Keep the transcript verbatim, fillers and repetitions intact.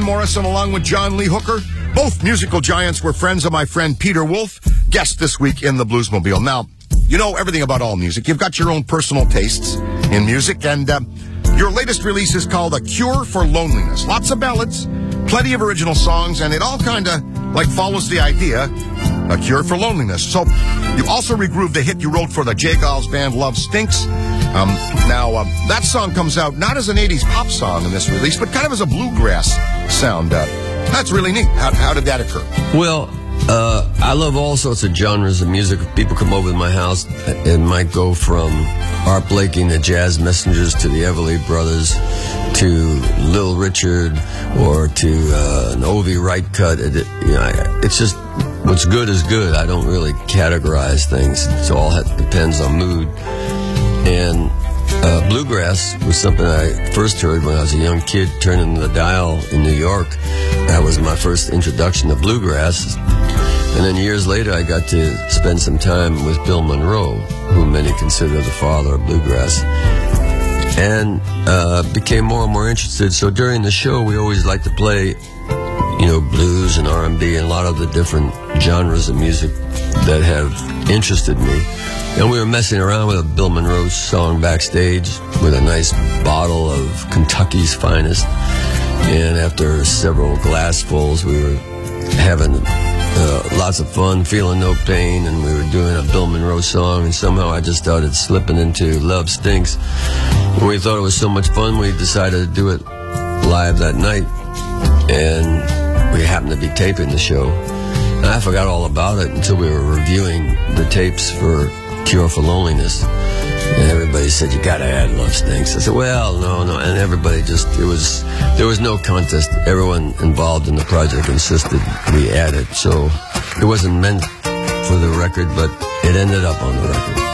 Morrison along with John Lee Hooker. Both musical giants were friends of my friend Peter Wolf, guest this week in the Bluesmobile. Now, you know everything about all music. You've got your own personal tastes in music, and uh, your latest release is called A Cure for Loneliness. Lots of ballads, plenty of original songs, and it all kind of like follows the idea, A Cure for Loneliness. So you also regrooved the hit you wrote for the J. Geils band, Love Stinks. Um, now, uh, that song comes out not as an eighties pop song in this release, but kind of as a bluegrass sound. Uh, that's really neat. How, how did that occur? Well, uh, I love all sorts of genres of music. If people come over to my house, it might go from Art Blakey and the Jazz Messengers to the Everly Brothers to Little Richard or to uh, an Ovi Wright cut. It, it, you know, it's just what's good is good. I don't really categorize things. It all ha- depends on mood. And uh, bluegrass was something I first heard when I was a young kid turning the dial in New York. That was my first introduction to bluegrass. And then years later, I got to spend some time with Bill Monroe, who many consider the father of bluegrass, and uh, became more and more interested. So during the show, we always like to play, you know, blues and R and B and a lot of the different genres of music that have interested me. And we were messing around with a Bill Monroe song backstage with a nice bottle of Kentucky's Finest. And after several glassfuls, we were having uh, lots of fun, feeling no pain, and we were doing a Bill Monroe song, and somehow I just started slipping into Love Stinks. And we thought it was so much fun, we decided to do it live that night. And we happened to be taping the show. And I forgot all about it until we were reviewing the tapes for Cure for Loneliness. And everybody said, you gotta add Love Stinks. I said, well, no, no. And everybody just, it was, there was no contest. Everyone involved in the project insisted we add it. So it wasn't meant for the record, but it ended up on the record.